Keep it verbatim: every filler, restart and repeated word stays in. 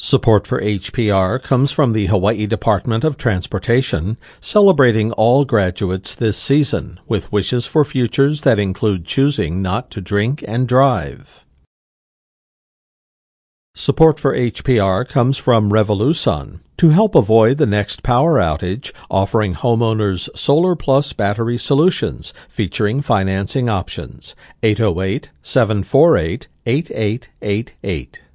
Support for H P R comes from the Hawaii Department of Transportation, celebrating all graduates this season with wishes for futures that include choosing not to drink and drive. Support for H P R comes from Revolusun, to help avoid the next power outage, offering homeowners Solar Plus battery solutions featuring financing options. eight oh eight, seven four eight, eight eight eight eight.